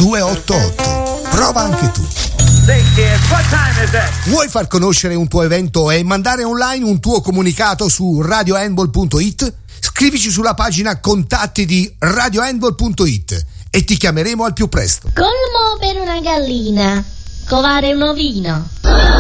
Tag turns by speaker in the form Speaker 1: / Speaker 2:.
Speaker 1: 288. Prova anche tu. Vuoi far conoscere un tuo evento e mandare online un tuo comunicato su radiohandball.it? Scrivici sulla pagina contatti di radiohandball.it e ti chiameremo al più presto.
Speaker 2: Colmo per una gallina, covare un ovino.